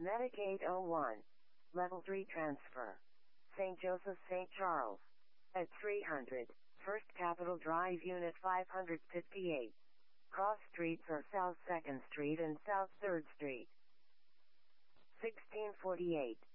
Medicaid 01. Level 3 transfer. St. Joseph St. Charles. At 300. First Capitol Drive Unit 558. Cross streets are South 2nd Street and South 3rd Street. 1648.